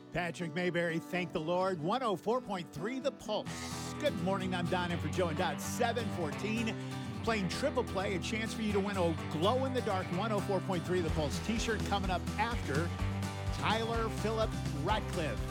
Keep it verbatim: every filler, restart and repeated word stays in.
Patrick Mayberry, thank the Lord. one oh four point three The Pulse. Good morning. I'm Don in for Joe and Dot. seven fourteen. Playing Triple Play, a chance for you to win a glow-in-the-dark one oh four point three The Pulse t-shirt coming up after Tyler Phillip Ratcliffe.